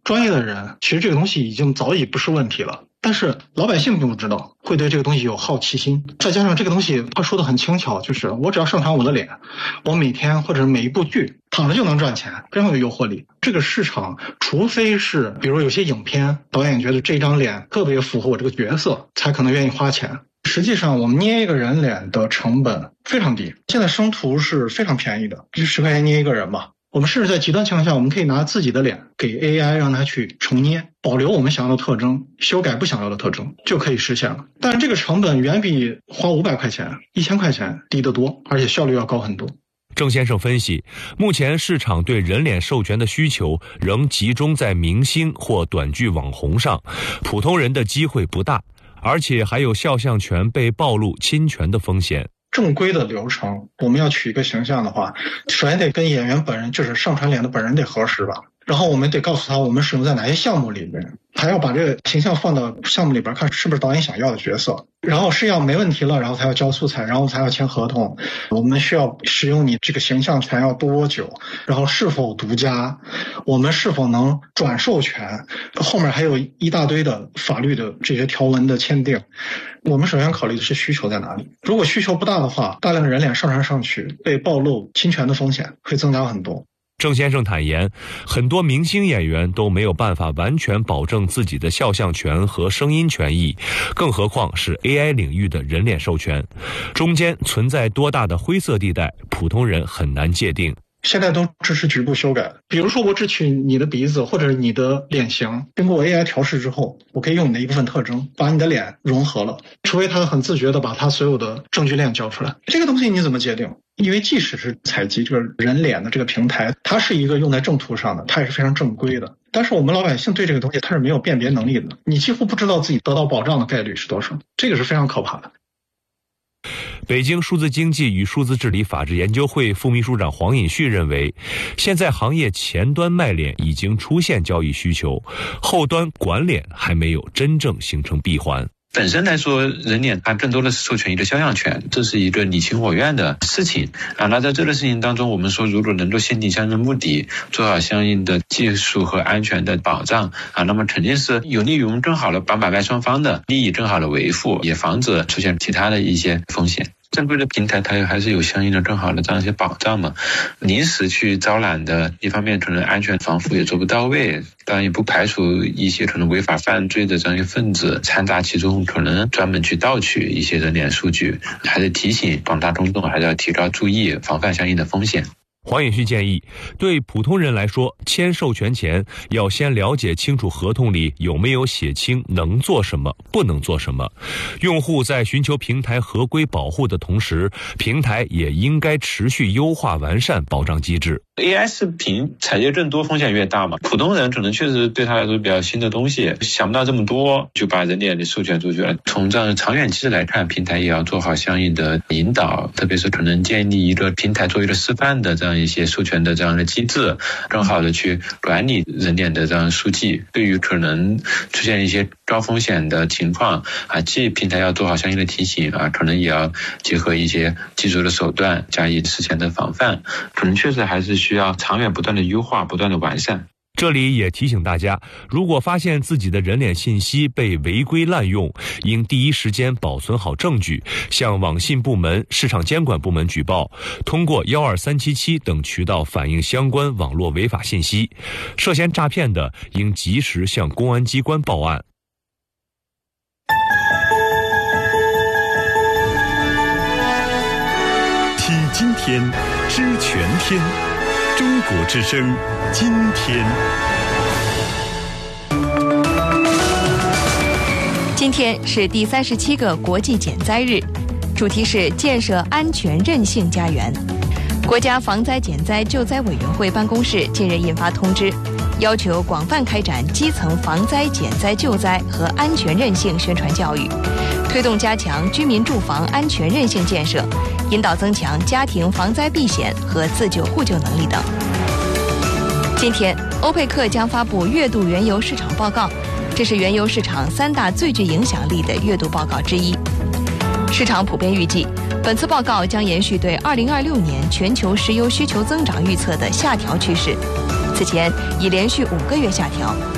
专业的人，其实这个东西已经早已不是问题了。但是老百姓并不知道，会对这个东西有好奇心。再加上这个东西他说的很轻巧，就是我只要上传我的脸，我每天或者每一部剧躺着就能赚钱，非常有诱惑力。这个市场除非是比如有些影片导演觉得这张脸特别符合我这个角色，才可能愿意花钱。实际上我们捏一个人脸的成本非常低，现在生图是非常便宜的，10块钱捏一个人吧。我们甚至在极端情况下，我们可以拿自己的脸给 AI 让它去重捏，保留我们想要的特征，修改不想要的特征，就可以实现了。但是这个成本远比花500块钱、1000块钱低得多，而且效率要高很多。 郑先生分析，目前市场对人脸授权的需求仍集中在明星或短剧网红上，普通人的机会不大，而且还有肖像权被暴露侵权的风险。 正规的流程，我们要取一个形象的话，首先得跟演员本人，就是上传脸的本人得核实吧。然后我们得告诉他我们使用在哪些项目里面，还要把这个形象放到项目里边看是不是导演想要的角色，然后是要没问题了，然后才要交素材，然后才要签合同。我们需要使用你这个形象权要多久，然后是否独家，我们是否能转授权，后面还有一大堆的法律的这些条文的签订。我们首先考虑的是需求在哪里，如果需求不大的话，大量的人脸上传上去被暴露侵权的风险会增加很多。 郑先生坦言，很多明星演员都没有办法完全保证自己的肖像权和声音权益，更何况是 AI 领域的人脸授权，中间存在多大的灰色地带，普通人很难界定。 现在都支持局部修改，比如说我只取你的鼻子或者你的脸型，经过 AI 调试之后，我可以用你的一部分特征把你的脸融合了，除非他很自觉的把他所有的证据链交出来。这个东西你怎么界定？因为即使是采集这个人脸的这个平台，它是一个用在正图上的，它也是非常正规的，但是我们老百姓对这个东西它是没有辨别能力的，你几乎不知道自己得到保障的概率是多少，这个是非常可怕的。 北京数字经济与数字治理法治研究会副秘书长黄尹旭认为，现在行业前端卖脸已经出现交易需求，后端管脸还没有真正形成闭环。 本身来说，人脸它更多的是授权一个肖像权，这是一个你情我愿的事情啊。那在这个事情当中，我们说如果能够限定相应的目的，做好相应的技术和安全的保障啊，那么肯定是有利于我们更好的把买卖双方的利益更好的维护，也防止出现其他的一些风险。正规的平台它还是有相应的更好的这样一些保障嘛。临时去招揽的，一方面可能安全防护也做不到位，当然也不排除一些可能违法犯罪的这样一些分子掺杂其中，可能专门去盗取一些人脸数据，还是提醒广大公众还是要提高注意，防范相应的风险。 黄尹旭建议，对普通人来说，签授权前要先了解清楚合同里有没有写清能做什么，不能做什么。用户在寻求平台合规保护的同时，平台也应该持续优化完善保障机制。 AI 视频采页更多，风险越大嘛。普通人可能确实对他来说比较新的东西，想不到这么多，就把人脸给授权出去了。从这样长远机制来看，平台也要做好相应的引导，特别是可能建立一个平台作为一个示范的这样一些授权的这样的机制，更好的去管理人脸的这样数据。对于可能出现一些高风险的情况啊，既平台要做好相应的提醒啊，可能也要结合一些技术的手段加以事前的防范，可能确实还是需要长远不断的优化，不断的完善。 这里也提醒大家，如果发现自己的人脸信息被违规滥用，应第一时间保存好证据，向网信部门、市场监管部门举报，通过12377等渠道反映相关网络违法信息。涉嫌诈骗的，应及时向公安机关报案。 听今天，知全天。中国之声，今天。 今天是第37个国际减灾日，主题是建设安全韧性家园。国家防灾减灾救灾委员会办公室近日印发通知，要求广泛开展基层防灾减灾救灾和安全韧性宣传教育，推动加强居民住房安全韧性建设，引导增强家庭防灾避险和自救互救能力等。今天，欧佩克将发布月度原油市场报告，这是原油市场3大最具影响力的月度报告之一。市场普遍预计，本次报告将延续对2026年全球石油需求增长预测的下调趋势。此前已连续5个月下调，